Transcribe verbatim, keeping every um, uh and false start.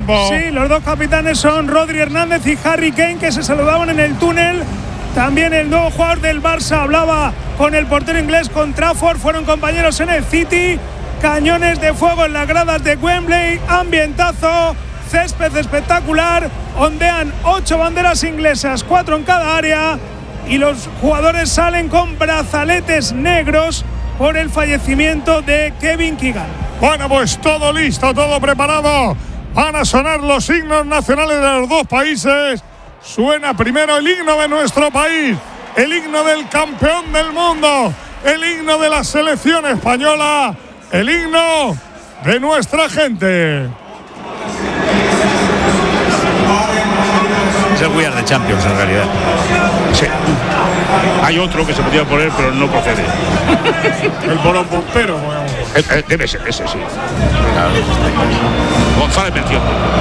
tiempo. Sí, los dos capitanes son Rodri Hernández y Harry Kane, que se saludaban en el túnel. También el nuevo jugador del Barça hablaba con el portero inglés, con Trafford. Fueron compañeros en el City. Cañones de fuego en las gradas de Wembley. Ambientazo, césped espectacular. Ondean ocho banderas inglesas, cuatro en cada área. Y los jugadores salen con brazaletes negros por el fallecimiento de Kevin Keegan. Bueno, pues todo listo, todo preparado. Van a sonar los himnos nacionales de los dos países. Suena primero el himno de nuestro país, el himno del campeón del mundo, el himno de la selección española, el himno de nuestra gente. Es el We Are the Champions en realidad. Sí. Hay otro que se podía poner, pero no procede. El bolón bombero. Debe ser ese, sí. González mención.